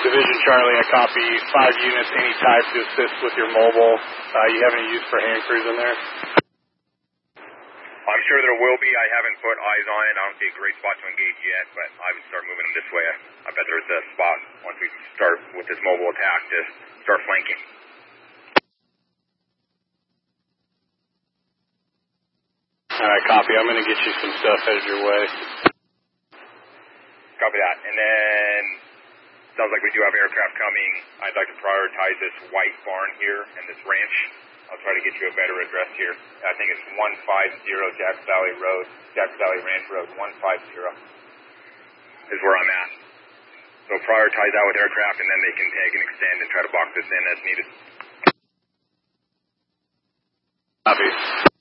Division Charlie, I copy 5 units, any type to assist with your mobile. You have any use for hand crews in there? I'm sure there will be. I haven't put eyes on it. I don't see a great spot to engage yet, but I would start moving them this way. I bet there's a spot once we start with this mobile attack to start flanking. Alright, copy. I'm going to get you some stuff headed your way. Copy that. And then, sounds like we do have aircraft coming. I'd like to prioritize this white barn here and this ranch. I'll try to get you a better address here. I think it's 150 Jackson Valley Road, Jackson Valley Ranch Road, 150 is where I'm at. So prioritize that with aircraft, and then they can take and extend and try to box this in as needed. Copy.